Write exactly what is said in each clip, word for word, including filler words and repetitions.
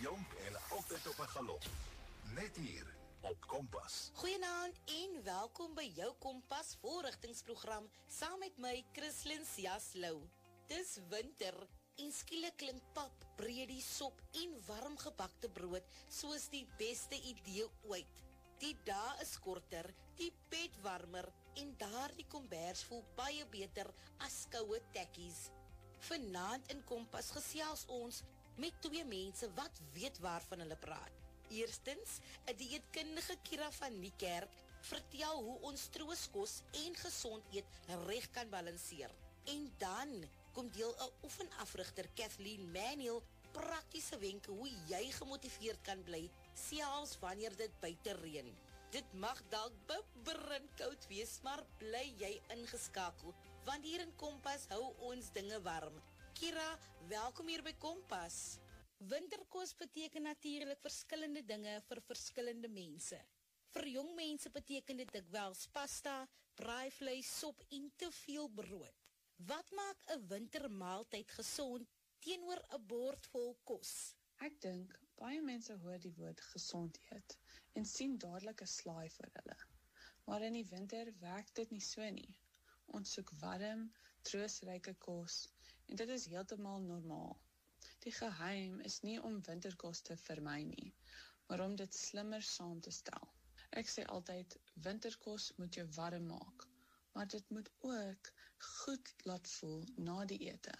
jonk en altyd op 'n galop. Net hier op Kompas. Goeienaand en welkom by jou Kompas voorrigtingsprogram saam met my Christlyn Siaslou. Dis winter en skielik klink pap, breedie, sop en warm gebakte brood soos die beste idee ooit. Die dae is korter, die bed warmer en daar die kombers voel baie beter as koue tekkies. Vanaand in Kompas gesels ons met twee mense wat weet waarvan hulle praat. Eerstens, 'n dieetkundige Kira van Niekerk vertel hoe ons trooskos en gesond eet reg kan balanseer. En dan kom deel 'n oefenafrigter Kathleen Manuel praktiese wenke hoe jy gemotiveerd kan bly, selfs wanneer dit buite reën. Dit mag dalk bibberend koud wees, maar bly jy ingeskakel, want hier in Kompas hou ons dinge warm. Kira, welkom hier by Kompas. Winterkos beteken natuurlik verskillende dinge vir verskillende mense. Vir jong mense beteken dit dikwels pasta, braaivleis, sop en te veel brood. Wat maak 'n wintermaaltyd gesond teenoor 'n bord vol kos? Ek dink, baie mense hoor die woord gesond eet en sien dadelik 'n slaai vir hulle. Maar in die winter werk dit nie so nie. Ons soek warm, troostryke kos en dit is heeltemal normaal. Die geheim is nie om winterkos te vermy nie, maar om dit slimmer saam te stel. Ek sê altyd, winterkos moet jou warm maak, maar dit moet ook goed laat voel na die ete.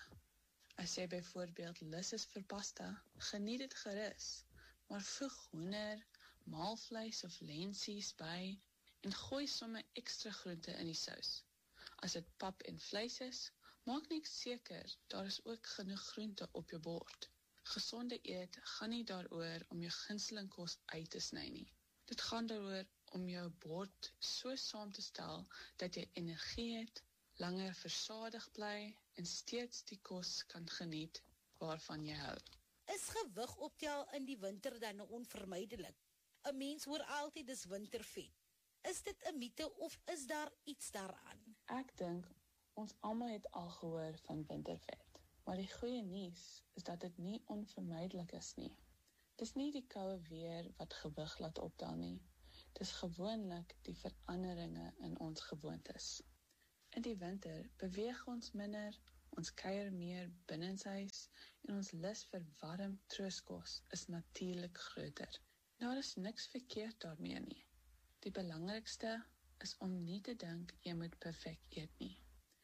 As jy byvoorbeeld lus is vir pasta, geniet dit gerus, maar voeg hoender, maalvleis of lensies by en gooi somme ekstra groente in die sous. As dit pap en vleis is, maak net seker, daar is ook genoeg groente op jou bord. Gesonde eet gaan nie daaroor om jou gunsteling kos uit te sny nie. Dit gaan daaroor om jou bord so saam te stel, dat jy energie het, langer versadig bly en steeds die kos kan geniet waarvan jy hou. Is gewig optel in die winter dan onvermydelik? 'n Mens hoor altyd dis wintervet. Is dit 'n mite of is daar iets daaraan? Ek dink, ons almal het al gehoor van wintervet. Maar die goeie nuus is dat dit nie onvermydelik is nie. Dis nie die koue weer wat gewig laat optel nie. Dis gewoonlik die veranderinge in ons gewoontes. In die winter beweeg ons minder, ons kuier meer binnenshuis en ons lus vir warm trooskos is natuurlik groter. Daar is niks verkeerd daarmee nie. Die belangrikste is om nie te dink jy moet perfek eet nie.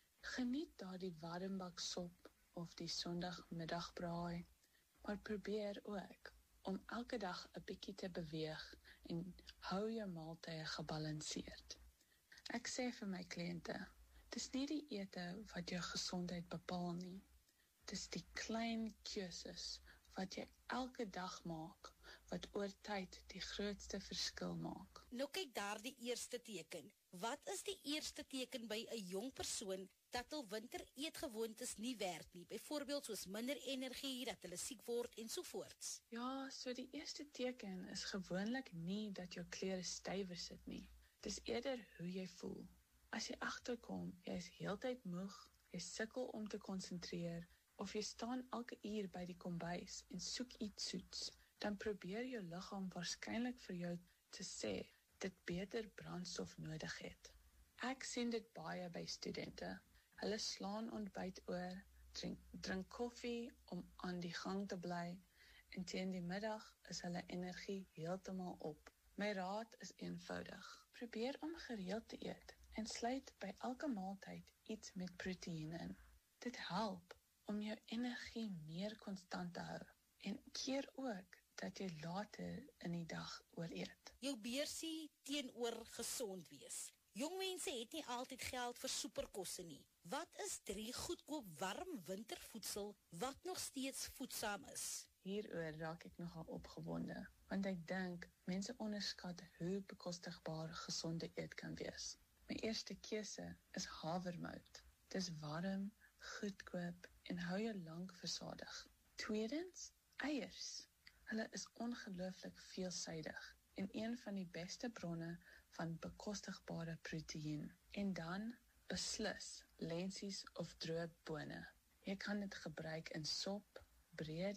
Geniet daardie warmbak sop of die Sondagmiddagbraai, maar probeer ook om elke dag 'n bietjie te beweeg en hou jou maaltye gebalanseerd. Ek sê vir my kliënte, dis nie die ete wat jou gesondheid bepaal nie. Dis die klein keuses wat jy elke dag maak, wat oor tyd die grootste verskil maak. Nou kyk daar die eerste teken. Wat is die eerste teken by 'n jong persoon dat hul winter eetgewoontes nie werk nie? Byvoorbeeld soos minder energie, dat hulle siek word en sovoorts. Ja, so die eerste teken is gewoonlik nie dat jou klere stywer sit nie. Dis eerder hoe jy voel. As jy agterkom, jy is heeltyd moeg, jy sukkel om te konsentreer, of jy staan elke uur by die kombuis en soek iets soets, dan probeer jou liggaam waarskynlik vir jou te sê, dit beter brandstof nodig het. Ek sien dit baie by studente. Hulle slaan ontbyt oor, drink, drink koffie om aan die gang te bly, en teen die middag is hulle energie heeltemal op. My raad is eenvoudig. Probeer om gereeld te eet, en sluit by elke maaltyd iets met proteïene in. Dit help om jou energie meer konstant te hou, en keer ook dat jy later in die dag ooreet. Jou beursie teenoor gesond wees. Jong mense het nie altyd geld vir superkosse nie. Wat is drie goedkoop warm wintervoedsel wat nog steeds voedsaam is? Hieroor raak ek nogal opgewonde, want ek dink mense onderskat hoe bekostigbaar gesonde eet kan wees. My eerste keuse is havermout. Dis warm, goedkoop en hou jou lank versadig. Tweedens, eiers. Hulle is ongelooflik veelsuidig en een van die beste bronne van bekostigbare proteïen. En dan, beslis, lensies of droë bone. Jy kan dit gebruik in sop, breedies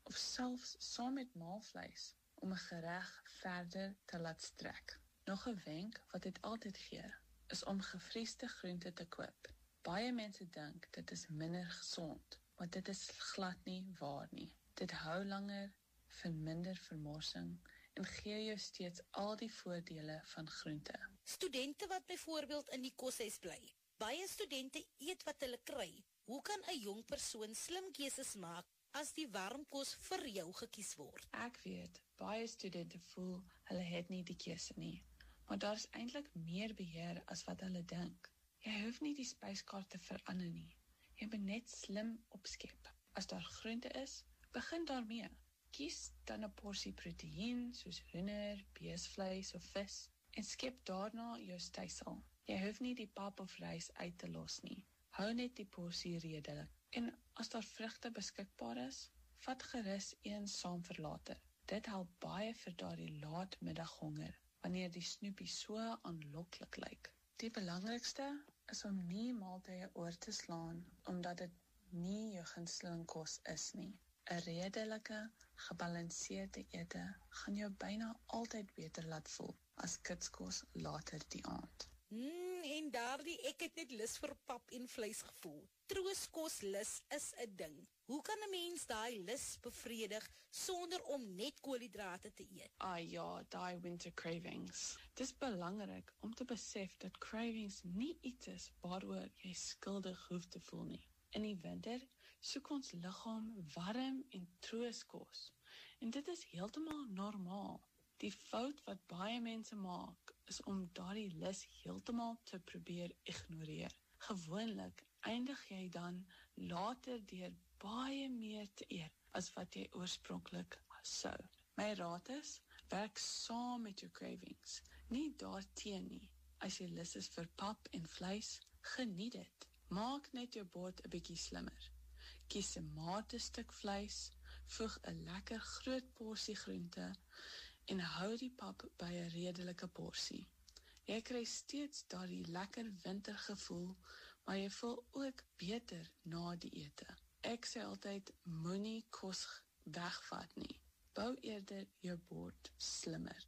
of selfs saam met maalvleis om 'n gereg verder te laat strek. Nog 'n wenk wat dit altyd gee, is om gevriesde groente te koop. Baie mense dink dit is minder gesond, maar dit is glad nie waar nie. Dit hou langer, verminder vermorsing en gee jou steeds al die voordele van groente. Studente wat byvoorbeeld in die koshuis bly. Baie studente eet wat hulle kry. Hoe kan 'n jong persoon slim keuses maak as die warm kos vir jou gekies word? Ek weet, baie studente voel hulle het nie die keuse nie, maar daar is eintlik meer beheer as wat hulle dink. Jy hoef nie die spyskaart te verander nie. Jy moet net slim opskep. As daar groente is, begin daarmee. Kies dan 'n porsie proteïen soos hoender, beesvleis of vis en skep daarna jou stysel. Jy hoef nie die pap of rys uit te los nie. Hou net die porsie redelik. En as daar vrugte beskikbaar is, vat gerus een saam vir later. Dit help baie vir daardie laatmiddaghonger, wanneer die snoepie so aanloklik lyk. Die belangrikste is om nie maaltye oor te slaan, omdat dit nie jou gunsteling kos is nie. 'n Redelike, gebalanseerde ete gaan jou byna altyd beter laat voel as kitskos later die aand. Hmm, en daardie ek het net lus vir pap en vleis gevoel. Trooskoslus is 'n ding. Hoe kan 'n mens daai lus bevredig sonder om net koolhidrate te eet? Ah ja, daai winter cravings. Dis belangrik om te besef dat cravings nie iets is waaroor jy skuldig hoef te voel nie. In die winter soek ons liggaam warm en trooskos. En dit is heeltemal normaal. Die fout wat baie mense maak, is om daardie lus heeltemal te probeer ignoreer. Gewoonlik eindig jy dan later deur baie meer te eet as wat jy oorspronklik sou. My raad is, werk saam met jou cravings, nie daarteen nie. As jy lus is vir pap en vleis, geniet dit. Maak net jou bord 'n bietjie slimmer. Kies 'n mate stuk vleis, voeg 'n lekker groot porsie groente en hou die pap by 'n redelike porsie. Jy kry steeds daardie lekker wintergevoel, maar jy voel ook beter na die ete. Ek sê altyd, moenie kos wegvat nie. Bou eerder jou bord slimmer.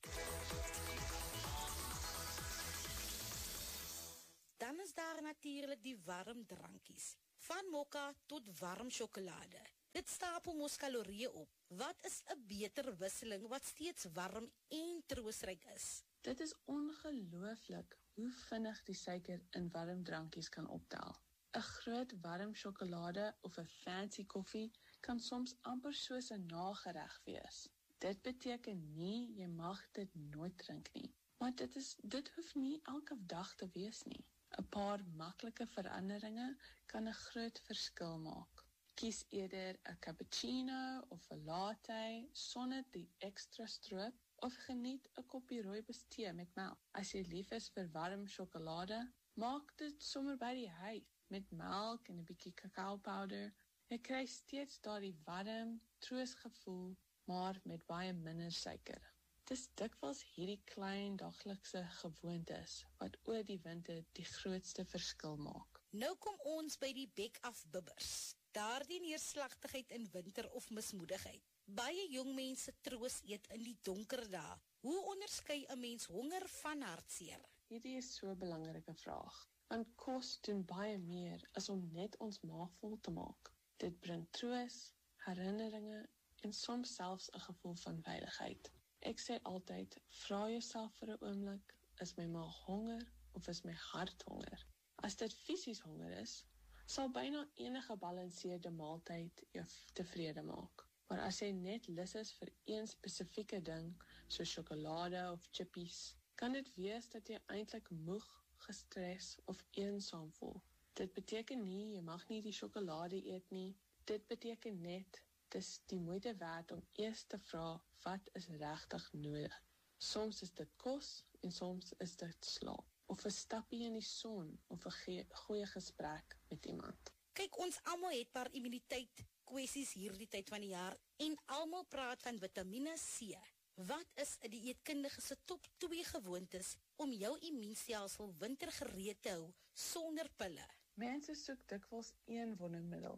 Dan is daar natuurlik die warm drankies. Van mokka tot warm sjokolade. Dit stapel mos kalorieë op. Wat is 'n beter wisseling wat steeds warm en troostryk is? Dit is ongelooflik hoe vinnig die suiker in warm drankies kan optel. 'n Groot warm sjokolade of 'n fancy koffie kan soms amper soos 'n nagereg wees. Dit beteken nie jy mag dit nooit drink nie, maar dit is dit hoef nie elke dag te wees nie. 'n Paar maklike veranderinge kan 'n groot verskil maak. Kies eerder 'n cappuccino of 'n latte sonder die ekstra stroop, of geniet 'n koppie rooibos tee met melk. As jy lief is vir warm sjokolade, maak dit sommer by die huis met melk en 'n bietjie kakaopowder. Jy kry steeds daardie warm, troosgevoel, maar met baie minder suiker. Dis dikwels hierdie klein daglikse gewoontes wat oor die winter die grootste verskil maak. Nou kom ons by die bek af bibbers. Daardie neerslagtigheid in winter of mismoedigheid. Baie jong mense troos eet in die donker dae. Hoe onderskei 'n mens honger van hartseer? Hierdie is so 'n belangrike vraag, want kos doen baie meer as om net ons maag vol te maak. Dit bring troos, herinneringe en soms selfs 'n gevoel van veiligheid. Ek sê altyd, vra jouself vir 'n oomblik, is my maag honger of is my hart honger? As dit fisies honger is, sal byna enige gebalanseerde maaltyd jou tevrede maak. Maar as jy net lus is vir een spesifieke ding, soos sjokolade of chippies, kan dit wees dat jy eintlik moeg, gestres of eensaam voel. Dit beteken nie jy mag nie die sjokolade eet nie. Dit beteken net dis die moeite werd om eers te vra wat is regtig nodig. Soms is dit kos en soms is dit slaap, of 'n stappie in die son, of 'n ge- goeie gesprek met iemand. Kyk, ons almal het paar immuniteit kwessies hierdie tyd van die jaar en almal praat van Vitamiene C. Wat is 'n dieetkundige se top twee gewoontes om jou immuunstelsel wintergereed te hou sonder pille? Mense soek dikwels een wondermiddel,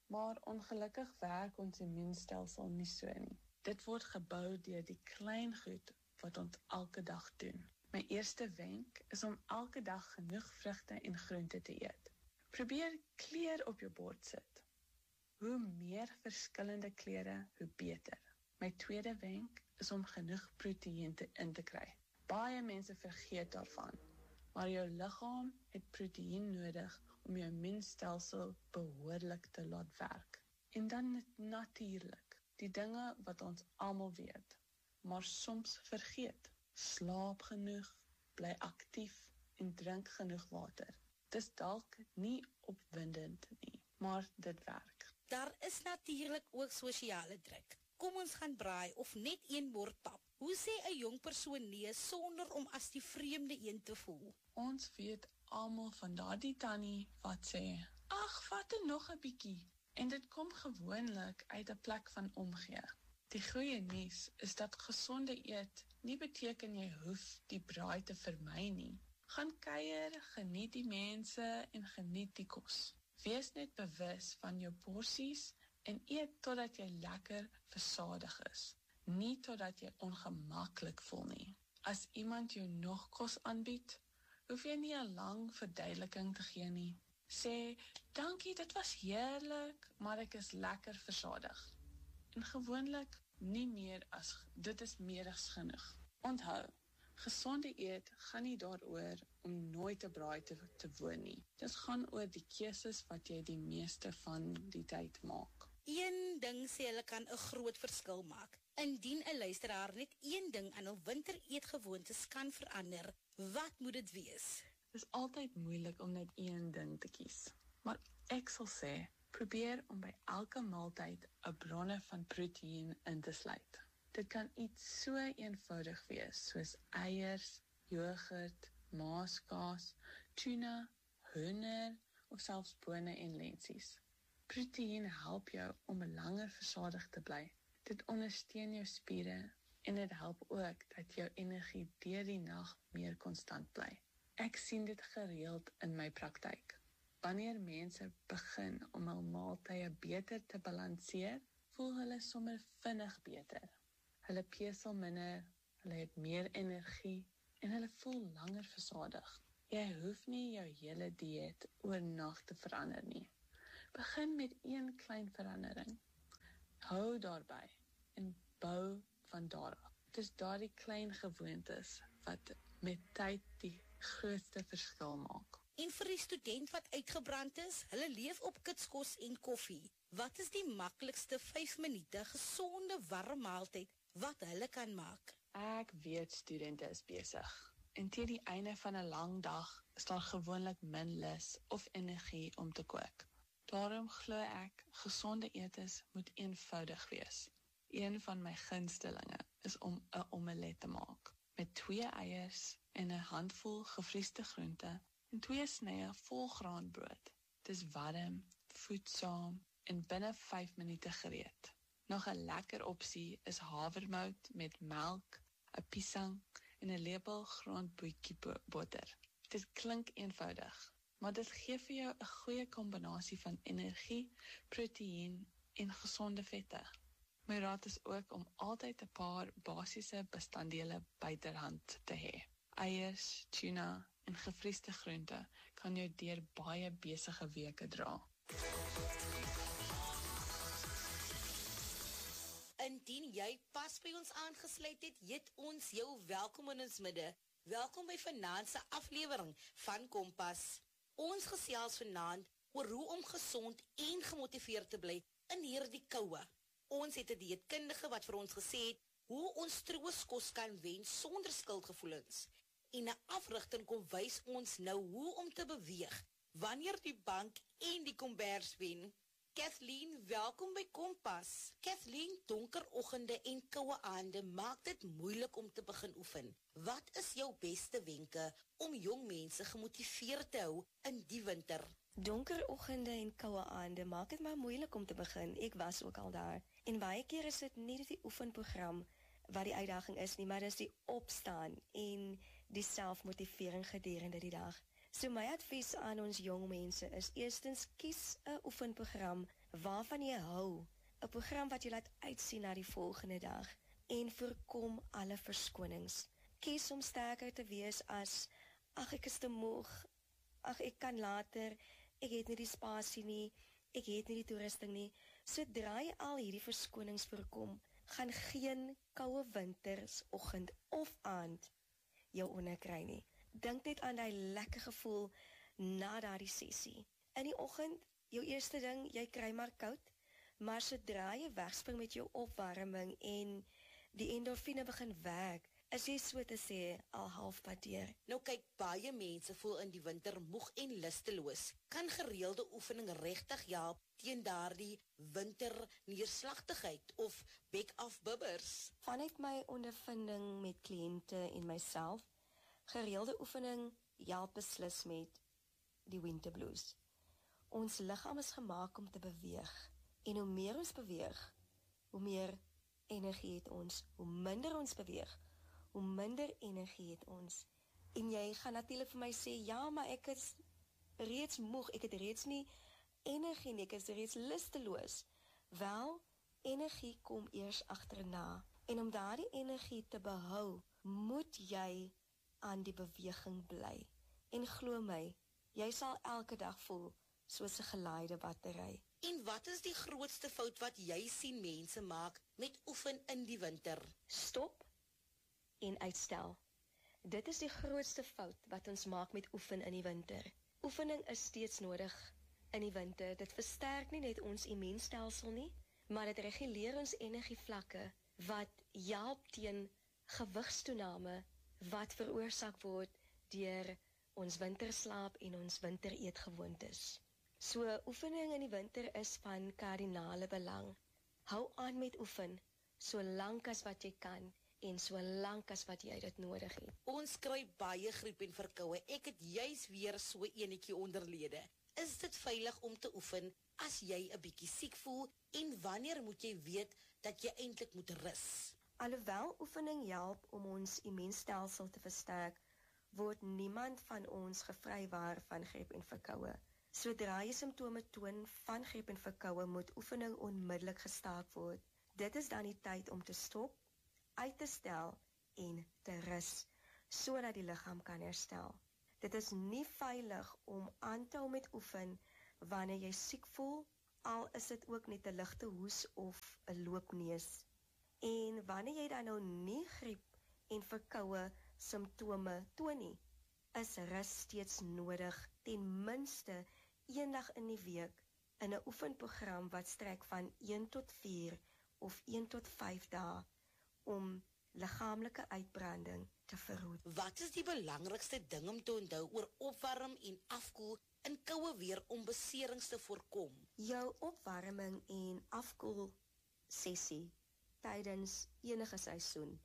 Maar ongelukkig werk ons immuunstelsel nie so nie. Dit word gebou deur die klein goed wat ons elke dag doen. My eerste wenk is om elke dag genoeg vrugte en groente te eet. Probeer kleur op jou bord sit. Hoe meer verskillende kleure, hoe beter. My tweede wenk is om genoeg proteïen te in te kry. Baie mense vergeet daarvan, maar jou liggaam het proteïen nodig om jou immuunstelsel behoorlik te laat werk. En dan net natuurlik, die dinge wat ons almal weet, maar soms vergeet. Slaap genoeg, bly aktief en drink genoeg water. Dis dalk nie opwindend nie, maar dit werk. Daar is natuurlik ook sosiale druk. Kom ons gaan braai of net een bord pap. Hoe sê 'n jong persoon nee sonder om as die vreemde een te voel? Ons weet almal van daardie tannie wat sê, ag, vat er nog 'n bietjie. En dit kom gewoonlik uit 'n plek van omgee. Die goeie nuus is dat gesonde eet nie beteken jy hoef die braai te vermy nie. Gaan kuier, geniet die mense en geniet die kos. Wees net bewus van jou porsies en eet totdat jy lekker versadig is. Nie totdat jy ongemaklik voel nie. As iemand jou nog kos aanbied, hoef jy nie 'n lang verduideliking te gee nie. Sê, dankie, dit was heerlik, maar ek is lekker versadig. En gewoonlik nie meer as, dit is meer as genoeg. Onthou, gesonde eet gaan nie daaroor om nooit 'n braai te, te woon nie. Dit gaan oor die keuses wat jy die meeste van die tyd maak. Een ding sê hulle kan 'n groot verskil maak. Indien 'n luisteraar net een ding aan hul wintereetgewoontes kan verander, wat moet dit wees? Dit is altyd moeilik om net een ding te kies. Maar ek sal sê, probeer om by elke maaltyd 'n bronne van proteïen in te sluit. Dit kan iets so eenvoudig wees, soos eiers, yoghurt, maaskaas, tuna, hoender of selfs bone en lentsies. Proteïen help jou om langer versadig te bly. Dit ondersteun jou spiere en dit help ook dat jou energie deur die nag meer konstant bly. Ek sien dit gereeld in my praktyk. Wanneer mense begin om hul maaltye beter te balanseer, voel hulle sommer vinnig beter. Hulle pesel minder, hulle het meer energie en hulle voel langer versadig. Jy hoef nie jou hele dieet oornag te verander nie. Begin met een klein verandering. Hou daarby en bou van daar af. Het is daardie klein gewoontes wat met tyd die grootste verskil maak. En vir die student wat uitgebrand is, hulle leef op kitskos en koffie. Wat is die maklikste vyf minute gesonde warm maaltyd wat hulle kan maak? Ek weet studente is besig. En teen die einde van 'n lang dag is daar gewoonlik min lus of energie om te kook. Daarom glo ek, gesonde eetes moet eenvoudig wees. Een van my gunstelinge is om 'n omelet te maak, met twee eiers en 'n handvol gevriesde groente en twee snye volgraanbrood. Dis warm, voedsaam en binne vyf minute gereed. Nog 'n lekker opsie is havermout met melk, 'n piesang en 'n lepel grondboetjie boter. Dit klink eenvoudig, maar dit gee vir jou 'n goeie kombinasie van energie, proteïen en gesonde vette. My raad is ook om altyd 'n paar basiese bestanddele byterhand te hê. Eiers, tuna en gevriesde groente kan jou deur baie besige weke dra. Indien jy pas by ons aangesluit het, heet ons jou welkom in ons midde. Welkom by vanaand se aflewering van Kompas. Ons gesels vanaand oor hoe om gesond en gemotiveerd te bly in hierdie koue. Ons het 'n dieetkundige wat vir ons gesê het hoe ons trooskos kan wen sonder skuldgevoelens. En 'n afrigter kom wys ons nou hoe om te beweeg wanneer die bank en die kombers wen. Kathleen, welkom by Kompas. Kathleen, donker oggende en koue aande maak dit moeilik om te begin oefen. Wat is jou beste wenke om jong mense gemotiveerd te hou in die winter? Donker oggende en koue aande maak dit maar moeilik om te begin. Ek was ook al daar. En baie keer is dit nie die oefenprogram wat die uitdaging is nie, maar dis die opstaan en die selfmotivering gedurende die dag. So my advies aan ons jong mense is eerstens kies 'n oefenprogram waarvan jy hou, 'n program wat jy laat uitsien na die volgende dag, en voorkom alle verskonings. Kies om sterker te wees as, ag ek is te moeg, ag ek kan later, ek het nie die spasie nie, ek het nie die toerusting nie. Sodra jy al hierdie verskonings voorkom, gaan geen koue wintersoggend of aand jou onderkry nie. Dink net aan die lekker gevoel na daardie sessie. In die oggend, jou eerste ding, jy kry maar koud, maar sodra jy wegspring met jou opwarming en die endorfine begin werk, is jy so te sê al halfpad deur. Nou kyk, baie mense voel in die winter moeg en lusteloos. Kan gereelde oefening regtig help teen daardie winterneerslagtigheid of bek-af-bibbers? Vanuit my ondervinding met kliënte en myself, gereelde oefening help beslis met die winter blues. Ons liggaam is gemaak om te beweeg, en hoe meer ons beweeg, hoe meer energie het ons. Hoe minder ons beweeg, hoe minder energie het ons. En jy gaan natuurlik vir my sê, ja, maar ek is reeds moeg, ek het reeds nie energie nie, ek is reeds lusteloos. Wel, energie kom eers agterna. En om daardie energie te behou, moet jy aan die beweging bly. En glo my, jy sal elke dag voel soos 'n gelaaide battery. En wat is die grootste fout wat jy sien mense maak met oefen in die winter? Stop en uitstel. Dit is die grootste fout wat ons maak met oefen in die winter. Oefening is steeds nodig in die winter. Dit versterk nie net ons immuunstelsel nie, maar dit reguleer ons energievlakke wat help teen gewigstoename wat veroorsaak word deur ons winterslaap en ons wintereetgewoontes. So, oefening in die winter is van kardinale belang. Hou aan met oefen, so lank as wat jy kan, en so lank as wat jy dit nodig het. Ons kry baie griep en verkoue. Ek het juis weer so enetjie onderlede. Is dit veilig om te oefen as jy 'n bietjie siek voel, en wanneer moet jy weet dat jy eintlik moet rus? Alhoewel oefening help om ons immuunstelsel te versterk, word niemand van ons gevrywaar van griep en verkoue. Sodra jy simptome toon van griep en verkoue, moet oefening onmiddellik gestaak word. Dit is dan die tyd om te stop, uit te stel en te rus, sodat die liggaam kan herstel. Dit is nie veilig om aan te hou met oefen wanneer jy siek voel, al is dit ook net 'n ligte hoes of 'n loopneus. En wanneer jy dan nou nie griep en verkoue simptome toon nie, is rus steeds nodig, ten minste een dag in die week in 'n oefenprogram wat strek van een tot vier of een tot vyf dae om liggaamlike uitbranding te verhoed. Wat is die belangrikste ding om te onthou oor opwarm en afkoel in koue weer om beserings te voorkom? Jou opwarming en afkoel sessie tydens enige seisoen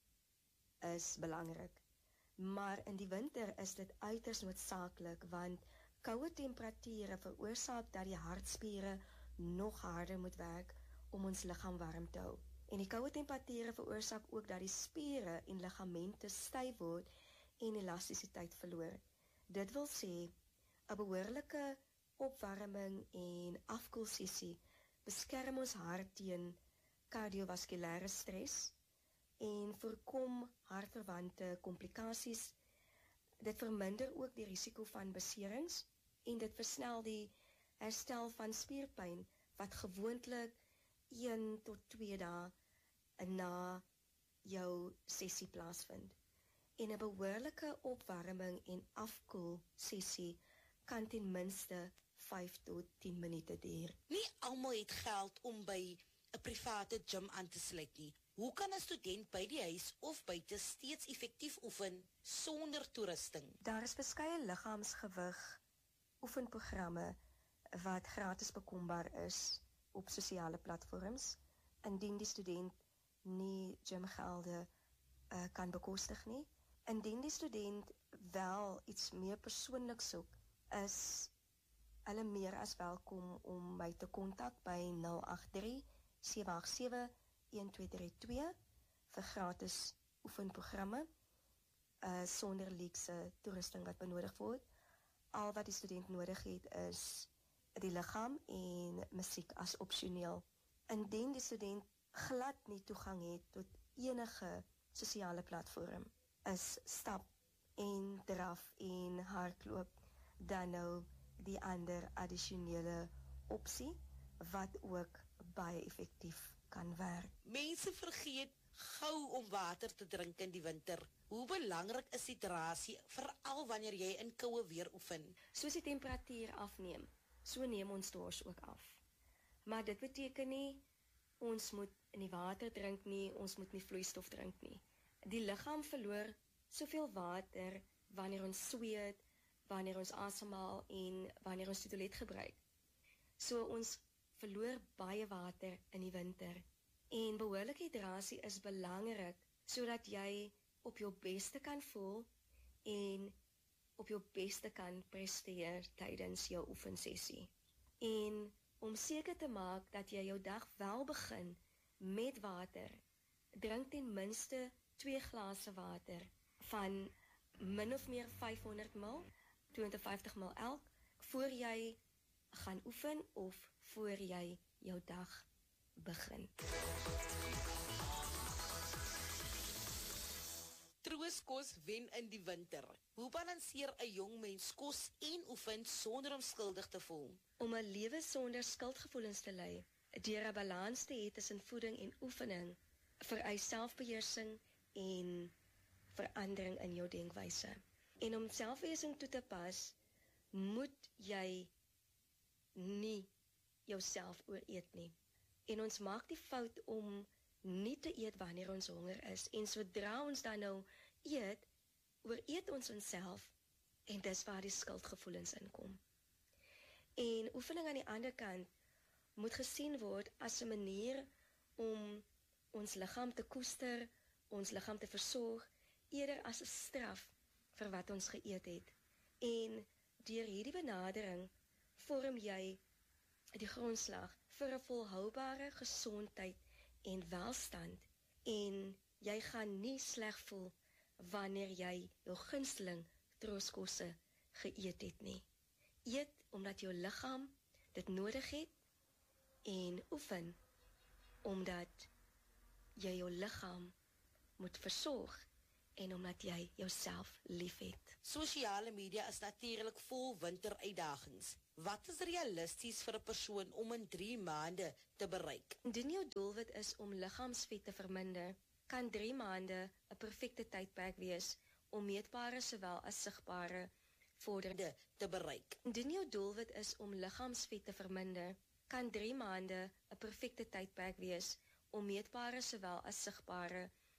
is belangrik. Maar in die winter is dit uiters noodsaaklik, want koue temperature veroorsaak dat die hartspiere nog harder moet werk om ons liggaam warm te hou. En die koue temperature veroorsaak ook dat die spiere en ligamente styf word en elastisiteit verloor. Dit wil sê, 'n behoorlike opwarming en afkoelsessie beskerm ons hart teen kardiovaskulêre stres en voorkom hartverwante komplikasies. Dit verminder ook die risiko van beserings en dit versnel die herstel van spierpyn wat gewoonlik een tot twee dae na jou sessie plaasvind. En 'n behoorlike opwarming en afkoel sessie kan ten minste vyf tot tien minute duur. Nie almal het geld om by 'n private gym aan te sluit nie. Hoe kan 'n student by die huis of buite steeds effektief oefen sonder toerusting? Daar is verskeie liggaamsgewig oefenprogramme wat gratis bekombaar is op sosiale platforms, indien die student nie gymgelde uh, kan bekostig nie. Indien die student wel iets meer persoonlik soek, is hulle meer as welkom om my te kontak by nul agt drie sewe agt sewe een twee drie twee vir gratis oefenprogramme uh, sonder luukse toerusting wat benodig word. Al wat die student nodig het is die liggaam en musiek as opsioneel. Indien die student glad nie toegang het tot enige sosiale platform, is stap en draf en hardloop dan nou die ander addisionele opsie wat ook baie effektief kan werk. Mense vergeet gou om water te drink in die winter. Hoe belangrik is hidrasie, veral wanneer jy in koue weer oefen? Soos die temperatuur afneem, so neem ons dors ook af. Maar dit beteken nie, ons moet nie water drink nie, ons moet nie vloeistof drink nie. Die liggaam verloor soveel water wanneer ons sweet, wanneer ons asemhaal en wanneer ons die toilet gebruik. So ons verloor baie water in die winter. En behoorlike hidrasie is belangrik sodat jy op jou beste kan voel en op jou beste kan presteer tydens jou oefensessie. En om seker te maak dat jy jou dag wel begin met water, drink ten minste twee glase water van min of meer vyfhonderd mil, tweehonderd vyftig mil elk, voor jy gaan oefen of voor jy jou dag begin. Trooskos wen in die winter. Hoe balanseer 'n jong mens kos en oefen sonder om skuldig te voel? Om 'n lewe sonder skuldgevoelens te lei, deur 'n balans te hê tussen voeding en oefening, vereis selfbeheersing en verandering in jou denkwyse. En om selfbeheersing toe te pas, moet jy nie jouself ooreet nie. En ons maak die fout om nie te eet wanneer ons honger is. En sodra ons dan nou eet, ooreet ons onsself en dis waar die skuldgevoelens inkom. En oefening aan die ander kant moet gesien word as 'n manier om ons liggaam te koester, ons liggaam te versorg, eerder as 'n straf vir wat ons geëet het. En deur hierdie benadering vorm jy die grondslag vir 'n volhoubare gesondheid en welstand, en jy gaan nie sleg voel wanneer jy jou gunsteling trooskosse geëet het nie. Eet omdat jou liggaam dit nodig het en oefen omdat jy jou liggaam moet versorg en omdat jy jouself liefhet. Sosiale media is natuurlik vol winteruitdagings. Wat is realisties vir 'n persoon om in drie maande te bereik? Indien jou doelwit is om liggaamsvet te verminder, kan drie maande 'n perfekte tydperk wees om meetbare sowel as sigbare vordering te bereik. Indien jou doelwit is om liggaamsvet te verminder, kan drie maande 'n perfekte tydperk wees om meetbare sowel as sigbare